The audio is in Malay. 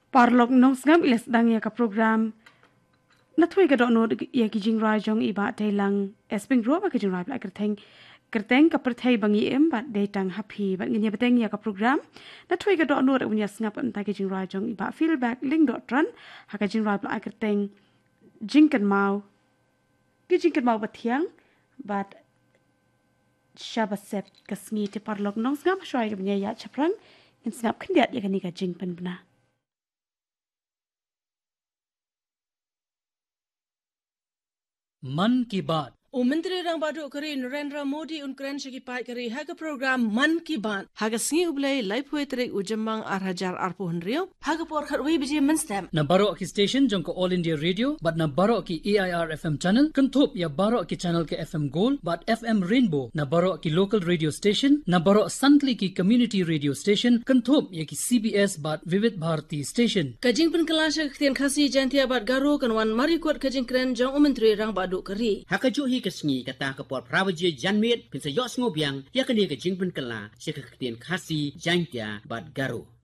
Parlok nong ngam iles dang ya ka program na thui ka do no ya ki jing ra jong iba tailang esping ro ba ki jing ra bla kerteng ka perthai bangi em ba de tang happy ba ngi beteng ya ka program na thui ka do no re unya ngap an ta ki jing ra jong iba feedback link dot tran ha ka jing ra bla kerteng jingkan mau ki jingkan mau bathiang bat shabasep kasngi te parlok nong ngam shwai ga nya ya chaprang in snap khindiat ya ka ni ka jing pan bna मन की बात Menteri Rang Badu Kari Narendra Modi unkren shiki pai kari haga program Man Ki Baat haga singi ublay laipwe trek ujamang arhajar arpu henrio haga por khatwi biji menstem na baro ki station jong ko All India Radio but na baro ki AIR FM channel kan thop ya baro ki channel ke FM Gold but FM Rainbow na baro ki local radio station na baro Santli ki community radio station kan thop ya ki CBS but Vivid Bharati station kajing pen kelasha khtien khasi jantia bat garo kan wan mari kwat kajing kren jong Menteri Rang Badu Kari hakaju hi kasngi kata ka por prawaje janmet pinsa yo sngobiang ya kani ka jingpen kala se ka ktien khasi jantia bat garo